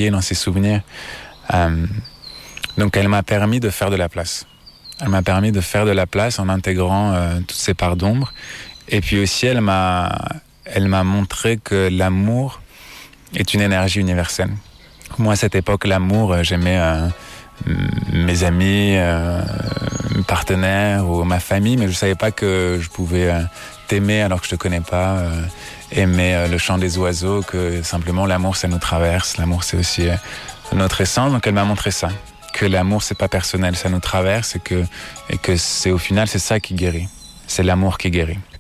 particulier dans ses souvenirs. Donc elle m'a permis de faire de la place. Elle m'a permis de faire de la place en intégrant toutes ces parts d'ombre. Et puis aussi, elle m'a montré que l'amour est une énergie universelle. Moi, à cette époque, l'amour, j'aimais mes amis, mes partenaires ou ma famille, mais je ne savais pas que je pouvais t'aimer alors que je ne te connais pas, aimer le chant des oiseaux, que simplement l'amour, ça nous traverse. L'amour, c'est aussi notre essence. Donc, elle m'a montré ça, que l'amour, c'est pas personnel, ça nous traverse et que c'est au final, c'est ça qui guérit. C'est l'amour qui guérit.